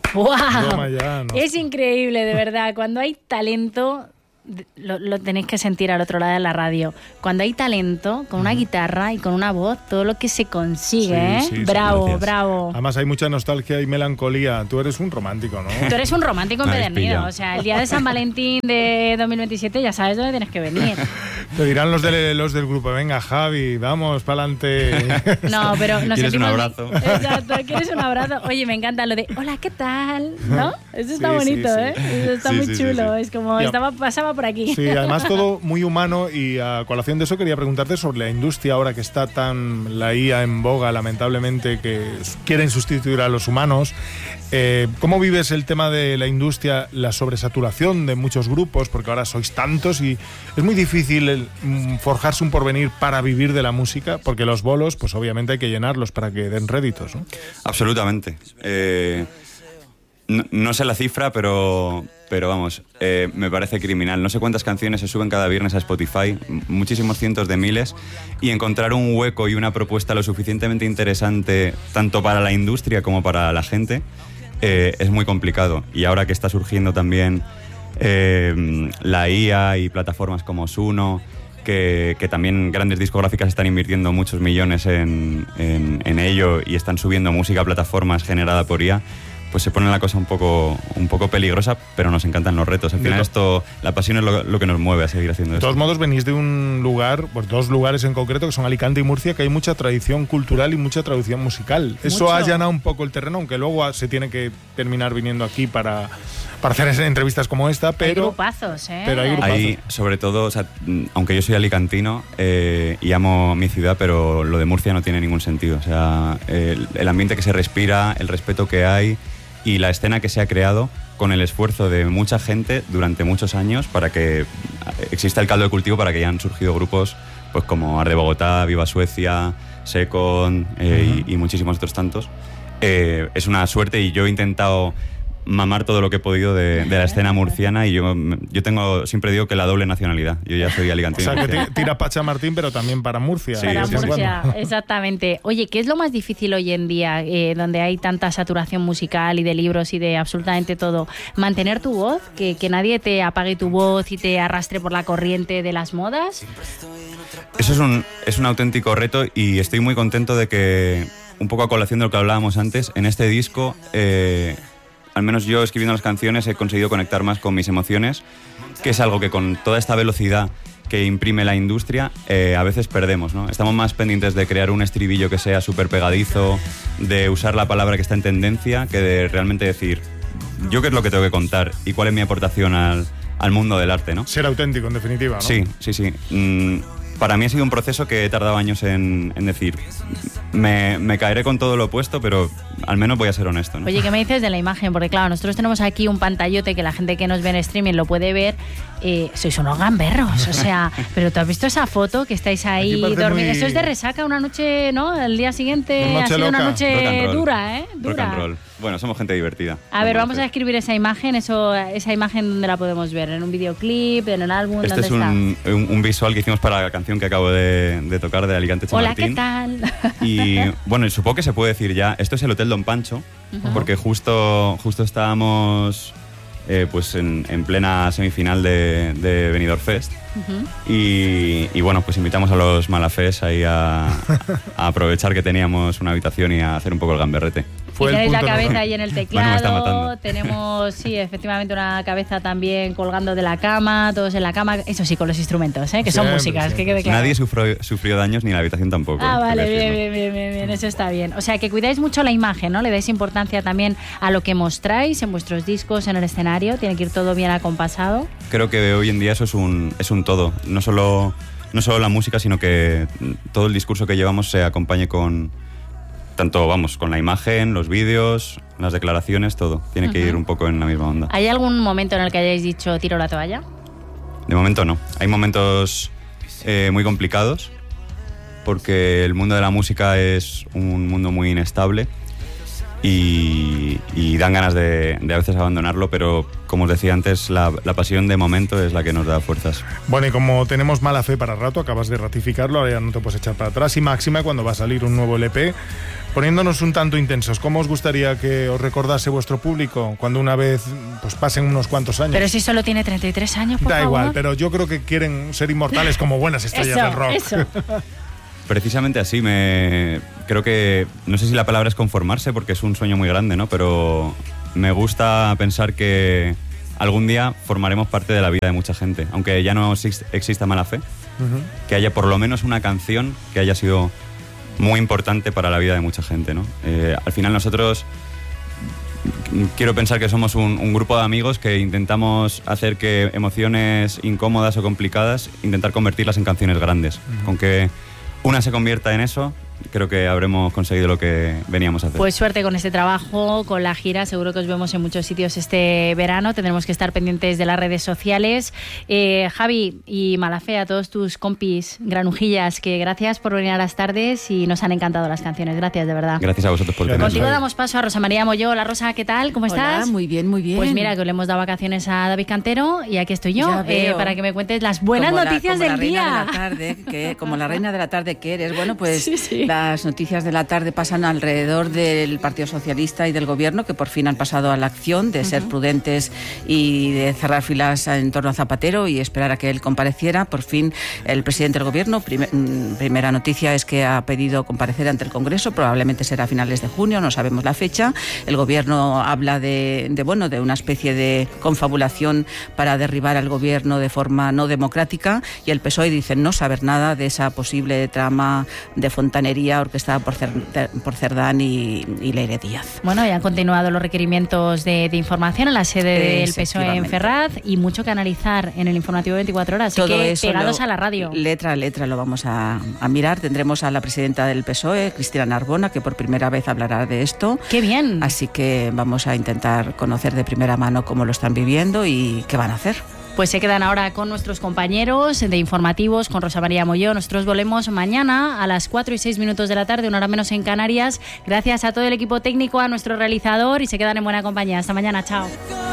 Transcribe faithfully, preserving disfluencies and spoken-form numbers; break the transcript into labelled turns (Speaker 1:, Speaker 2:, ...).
Speaker 1: ¡Wow!
Speaker 2: Ya, no.
Speaker 1: Es increíble, de verdad. Cuando hay talento, lo, lo tenéis que sentir al otro lado de la radio. Cuando hay talento, con una guitarra y con una voz, todo lo que se consigue,
Speaker 2: sí,
Speaker 1: ¿eh?
Speaker 2: sí,
Speaker 1: bravo,
Speaker 2: gracias.
Speaker 1: bravo.
Speaker 2: Además hay mucha nostalgia y melancolía. Tú eres un romántico, ¿no?
Speaker 1: Tú eres un romántico
Speaker 3: Me habéis
Speaker 1: empedernido.
Speaker 3: pillado.
Speaker 1: O sea, el día de San Valentín de dos mil veintisiete ya sabes dónde tienes que venir.
Speaker 2: Te dirán los, de, los del grupo, venga Javi, vamos, pa'lante.
Speaker 1: No, pero nos
Speaker 3: ¿Quieres un
Speaker 1: sentimos-
Speaker 3: abrazo?
Speaker 1: Exacto, ¿quieres un abrazo? Oye, me encanta lo de hola, ¿qué tal? ¿No? Eso está
Speaker 2: Sí,
Speaker 1: bonito,
Speaker 2: sí, sí.
Speaker 1: ¿eh? Eso está
Speaker 3: Sí,
Speaker 1: muy
Speaker 3: sí, sí,
Speaker 1: chulo.
Speaker 3: sí.
Speaker 1: Es como,
Speaker 2: Ya.
Speaker 1: estaba, pasaba por aquí.
Speaker 2: Sí, además todo muy humano y a colación de eso quería preguntarte sobre la industria ahora que está tan la I A en boga, lamentablemente, que quieren sustituir a los humanos. Eh, ¿Cómo vives el tema de la industria, la sobresaturación de muchos grupos? Porque ahora sois tantos y es muy difícil el, mm, forjarse un porvenir para vivir de la música, porque los bolos, pues obviamente hay que llenarlos para que den réditos, ¿no?
Speaker 3: Absolutamente. Eh, no, no sé la cifra, pero, pero vamos, eh, me parece criminal. No sé cuántas canciones se suben cada viernes a Spotify, m- muchísimos cientos de miles, y encontrar un hueco y una propuesta lo suficientemente interesante tanto para la industria como para la gente eh, es muy complicado. Y ahora que está surgiendo también eh, la I A y plataformas como Suno, que, que también grandes discográficas están invirtiendo muchos millones en, en, en ello y están subiendo música a plataformas generada por I A, pues se pone la cosa un poco, un poco peligrosa, pero nos encantan los retos. Al
Speaker 2: De
Speaker 3: final
Speaker 2: to-
Speaker 3: esto, la pasión es lo, lo que nos mueve a seguir haciendo
Speaker 2: De
Speaker 3: esto.
Speaker 2: todos modos, venís de un lugar, pues dos lugares en concreto, que son Alicante y Murcia, que hay mucha tradición cultural y mucha tradición musical. Eso
Speaker 1: Mucho.
Speaker 2: ha allanado un poco el terreno, aunque luego se tiene que terminar viniendo aquí para, para hacer esas entrevistas como esta,
Speaker 1: Hay
Speaker 2: pero...
Speaker 1: grupazos, ¿eh?
Speaker 2: pero hay grupazos.
Speaker 3: Ahí, sobre todo, o sea, mm, aunque yo soy alicantino eh, y amo mi ciudad, pero lo de Murcia no tiene ningún sentido. O sea, el, el ambiente que se respira, el respeto que hay y la escena que se ha creado con el esfuerzo de mucha gente durante muchos años para que exista el caldo de cultivo para que hayan surgido grupos pues como Arde Bogotá, Viva Suecia, Second eh, y, y muchísimos otros tantos. Eh, es una suerte y yo he intentado mamar todo lo que he podido de, de la escena murciana y yo, yo tengo, siempre digo que la doble nacionalidad. Yo ya soy
Speaker 2: O
Speaker 3: alicantino.
Speaker 2: sea, que ti- tira Pacha Martín, pero también para Murcia.
Speaker 3: Sí,
Speaker 1: Para
Speaker 3: sí, sí.
Speaker 1: Murcia,
Speaker 2: Bueno.
Speaker 1: exactamente. Oye, ¿qué es lo más difícil hoy en día, eh, donde hay tanta saturación musical y de libros y de absolutamente todo? Mantener tu voz, que, que nadie te apague tu voz y te arrastre por la corriente de las modas.
Speaker 3: Eso es un, es un auténtico reto y estoy muy contento de que, un poco a colación de lo que hablábamos antes, en este disco, eh, al menos yo escribiendo las canciones he conseguido conectar más con mis emociones, que es algo que con toda esta velocidad que imprime la industria, eh, a veces perdemos, ¿no? Estamos más pendientes de crear un estribillo que sea súper pegadizo, de usar la palabra que está en tendencia, que de realmente decir, yo qué es lo que tengo que contar y cuál es mi aportación al, al mundo del arte, ¿no?
Speaker 2: Ser auténtico, en definitiva, ¿no?
Speaker 3: Sí, sí, sí. Mm, para mí ha sido un proceso que he tardado años en, en decir, me, me caeré con todo lo opuesto, pero al menos voy a ser honesto, ¿no?
Speaker 1: Oye, ¿qué me dices de la imagen? Porque claro, nosotros tenemos aquí un pantallote que la gente que nos ve en streaming lo puede ver. Eh, sois unos gamberros, o sea, pero ¿tú has visto esa foto que estáis ahí
Speaker 2: Aquí parece
Speaker 1: dormidos?
Speaker 2: muy-
Speaker 1: Eso es de resaca una noche, ¿no? El día siguiente
Speaker 2: Una
Speaker 1: ha
Speaker 2: noche
Speaker 1: sido una
Speaker 2: loca.
Speaker 1: noche
Speaker 3: Rock and roll.
Speaker 1: dura, ¿eh?
Speaker 3: Rock
Speaker 1: Dura.
Speaker 3: and roll. Bueno, somos gente divertida.
Speaker 1: A ver,
Speaker 3: Como
Speaker 1: vamos a
Speaker 3: ustedes.
Speaker 1: escribir esa imagen, eso, esa imagen donde la podemos ver, en un videoclip, en el álbum,
Speaker 3: Este
Speaker 1: ¿dónde
Speaker 3: es un, un, un visual que hicimos para la canción que acabo de, de tocar de Alicante
Speaker 1: está? Hola, ¿qué
Speaker 3: Chamartín.
Speaker 1: tal?
Speaker 3: Y bueno, y supongo que se puede decir ya, esto es el Hotel Don Pancho, porque justo, justo estábamos eh, pues en, en plena semifinal de, de Benidorm Fest.
Speaker 1: Ujú.
Speaker 3: Y, y bueno, pues invitamos a los malafés ahí a, a aprovechar que teníamos una habitación y a hacer un poco el gamberrete.
Speaker 1: Y
Speaker 2: el
Speaker 1: tenéis la
Speaker 2: punto
Speaker 1: cabeza
Speaker 2: negro.
Speaker 1: ahí en el
Speaker 3: Bueno, me está
Speaker 1: teclado,
Speaker 3: matando.
Speaker 1: tenemos, sí, efectivamente una cabeza también colgando de la cama, todos en la cama, eso sí, con los instrumentos, ¿eh? que son
Speaker 2: Siempre,
Speaker 1: músicas,
Speaker 2: siempre.
Speaker 1: que quede claro.
Speaker 3: Nadie sufrió, sufrió daños ni la habitación tampoco.
Speaker 1: Ah,
Speaker 3: hay que
Speaker 1: vale,
Speaker 3: decirlo.
Speaker 1: bien, bien, bien, bien, bien, eso está bien. O sea, que cuidáis mucho la imagen, ¿no? Le dais importancia también a lo que mostráis en vuestros discos, en el escenario, tiene que ir todo bien acompasado.
Speaker 3: Creo que hoy en día eso es un, es un todo. No solo, no solo la música, sino que todo el discurso que llevamos se acompañe con tanto, vamos, con la imagen, los vídeos, las declaraciones, todo. Tiene que ir un poco en la misma onda.
Speaker 1: ¿Hay algún momento en el que hayáis dicho tiro la toalla?
Speaker 3: De momento no. Hay momentos eh, muy complicados porque el mundo de la música es un mundo muy inestable y, y dan ganas de, de a veces abandonarlo, pero como os decía antes, la, la pasión de momento es la que nos da fuerzas.
Speaker 2: Bueno, y como tenemos mala fe para rato, acabas de ratificarlo, ahora ya no te puedes echar para atrás, y máxima cuando va a salir un nuevo L P, poniéndonos un tanto intensos, ¿cómo os gustaría que os recordase vuestro público cuando una vez pues pasen unos cuantos años?
Speaker 1: Pero si solo tiene treinta y tres años, por
Speaker 2: Da
Speaker 1: favor.
Speaker 2: igual, pero yo creo que quieren ser inmortales como buenas estrellas
Speaker 1: Eso,
Speaker 2: del rock.
Speaker 1: eso.
Speaker 3: Precisamente así, me creo que, no sé si la palabra es conformarse, porque es un sueño muy grande, ¿no? Pero me gusta pensar que algún día formaremos parte de la vida de mucha gente, aunque ya no exista mala fe, uh-huh. que haya por lo menos una canción que haya sido muy importante para la vida de mucha gente, ¿no? Eh, al final nosotros, quiero pensar que somos un, un grupo de amigos que intentamos hacer que emociones incómodas o complicadas, intentar convertirlas en canciones grandes, uh-huh. con que una se convierta en eso, creo que habremos conseguido lo que veníamos a hacer.
Speaker 1: Pues suerte con este trabajo, con la gira. Seguro que os vemos en muchos sitios este verano. Tendremos que estar pendientes de las redes sociales. Eh, Javi y Malafe, a todos tus compis granujillas, que gracias por venir a las tardes y nos han encantado las canciones. Gracias, de verdad.
Speaker 3: Gracias a vosotros por tenernos.
Speaker 1: Contigo damos paso a Rosa María Molló. Hola, Rosa, ¿qué tal? ¿Cómo
Speaker 4: Hola,
Speaker 1: estás?
Speaker 4: muy bien, muy bien.
Speaker 1: Pues mira, que le hemos dado vacaciones a David Cantero y aquí estoy yo, eh, para que me cuentes las buenas
Speaker 4: como
Speaker 1: noticias
Speaker 4: la, como
Speaker 1: del
Speaker 4: la
Speaker 1: día.
Speaker 4: Reina de la tarde, que, como la reina de la tarde que eres. Bueno, pues
Speaker 1: sí, sí.
Speaker 4: Las noticias de la tarde pasan alrededor del Partido Socialista y del Gobierno, que por fin han pasado a la acción de uh-huh. ser prudentes y de cerrar filas en torno a Zapatero y esperar a que él compareciera. Por fin el presidente del Gobierno, primer, primera noticia es que ha pedido comparecer ante el Congreso, probablemente será a finales de junio, no sabemos la fecha. El Gobierno habla de, de, bueno, de una especie de confabulación para derribar al Gobierno de forma no democrática, y el P S O E dice no saber nada de esa posible trama de fontanería orquestada por por Cerdán y, y Leire Díaz.
Speaker 1: Bueno, ya han continuado los requerimientos de, de información en la sede del P S O E en Ferraz y mucho que analizar en el informativo veinticuatro horas. Así
Speaker 4: Todo
Speaker 1: que
Speaker 4: eso
Speaker 1: pegados
Speaker 4: lo,
Speaker 1: a la radio.
Speaker 4: Letra a letra lo vamos a, a mirar. Tendremos a la presidenta del P S O E, Cristina Narbona, que por primera vez hablará de esto.
Speaker 1: ¡Qué bien!
Speaker 4: Así que vamos a intentar conocer de primera mano cómo lo están viviendo y qué van a hacer.
Speaker 1: Pues se quedan ahora con nuestros compañeros de informativos, con Rosa María Molló. Nosotros volvemos mañana a las cuatro y seis minutos de la tarde, una hora menos en Canarias. Gracias a todo el equipo técnico, a nuestro realizador, y se quedan en buena compañía. Hasta mañana, chao.